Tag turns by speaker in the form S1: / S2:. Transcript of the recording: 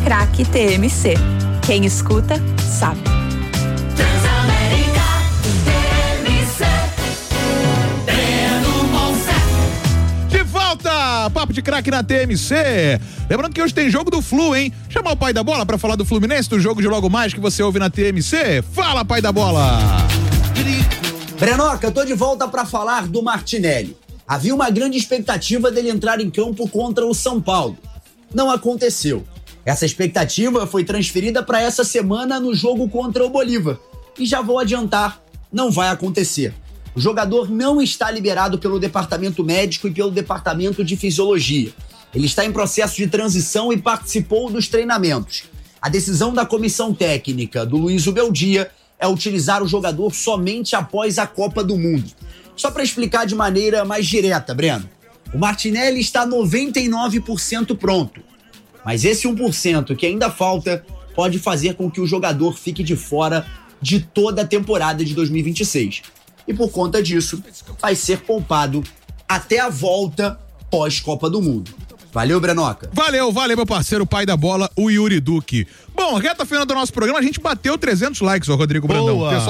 S1: Craque TMC. Quem escuta, sabe.
S2: De volta, papo de craque na TMC. Lembrando que hoje tem jogo do Flu, hein? Chamar o pai da bola pra falar do Fluminense, do jogo de logo mais que você ouve na TMC. Fala, pai da bola!
S3: Brenoca, eu tô de volta pra falar do Martinelli. Havia uma grande expectativa dele entrar em campo contra o São Paulo. Não aconteceu. Essa expectativa foi transferida para essa semana no jogo contra o Bolívar. E já vou adiantar, não vai acontecer. O jogador não está liberado pelo departamento médico e pelo departamento de fisiologia. Ele está em processo de transição e participou dos treinamentos. A decisão da comissão técnica do Luiz Ubeldia é utilizar o jogador somente após a Copa do Mundo. Só para explicar de maneira mais direta, Breno, o Martinelli está 99% pronto. Mas esse 1% que ainda falta pode fazer com que o jogador fique de fora de toda a temporada de 2026. E por conta disso, vai ser poupado até a volta pós-Copa do Mundo. Valeu, Brenoca.
S2: Valeu, meu parceiro, pai da bola, o Yuri Duque. Bom, reta final do nosso programa, a gente bateu 300 likes, ó, Rodrigo Brandão.